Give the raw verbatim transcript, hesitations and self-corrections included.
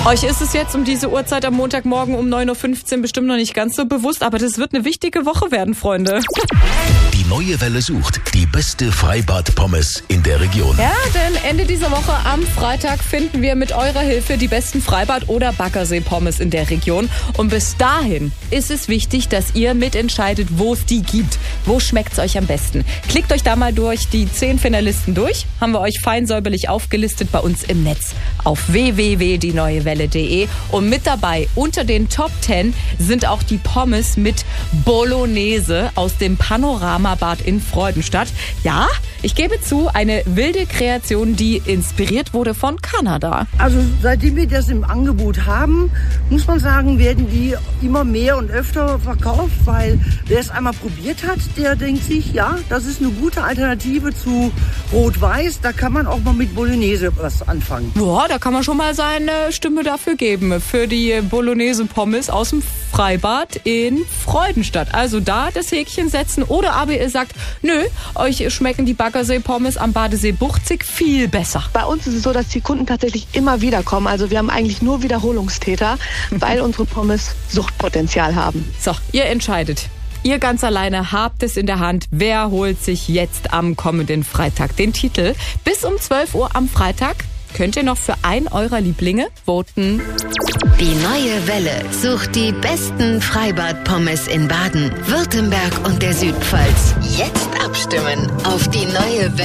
Euch ist es jetzt um diese Uhrzeit am Montagmorgen um neun Uhr fünfzehn bestimmt noch nicht ganz so bewusst, aber das wird eine wichtige Woche werden, Freunde. Die neue Welle sucht die beste Freibad-Pommes in der Region. Ja, denn Ende dieser Woche am Freitag finden wir mit eurer Hilfe die besten Freibad- oder Baggersee-Pommes in der Region. Und bis dahin ist es wichtig, dass ihr mitentscheidet, wo es die gibt. Wo schmeckt es euch am besten? Klickt euch da mal durch die zehn Finalisten durch. Haben wir euch fein säuberlich aufgelistet bei uns im Netz auf w w w punkt die neue welle punkt de. Und mit dabei unter den Top zehn sind auch die Pommes mit Bolognese aus dem Panoramabad in Freudenstadt. Ja, ich gebe zu, eine wilde Kreation, die inspiriert wurde von Kanada. Also seitdem wir das im Angebot haben, muss man sagen, werden die immer mehr und öfter verkauft, weil wer es einmal probiert hat, der denkt sich, ja, das ist eine gute Alternative zu Rot-Weiß, da kann man auch mal mit Bolognese was anfangen. Ja, da kann man schon mal seine Stimme dafür geben, für die Bolognese-Pommes aus dem Freibad in Freudenstadt. Also da das Häkchen setzen oder aber ihr sagt, nö, euch schmecken die Baggersee-Pommes am Badesee Buchzig viel besser. Bei uns ist es so, dass die Kunden tatsächlich immer wieder kommen. Also wir haben eigentlich nur Wiederholungstäter, weil unsere Pommes Suchtpotenzial haben. So, ihr entscheidet. Ihr ganz alleine habt es in der Hand. Wer holt sich jetzt am kommenden Freitag den Titel? Bis um zwölf Uhr am Freitag könnt ihr noch für einen eurer Lieblinge voten. Die neue Welle sucht die besten Freibad-Pommes in Baden, Württemberg und der Südpfalz. Jetzt abstimmen auf die neue Welle.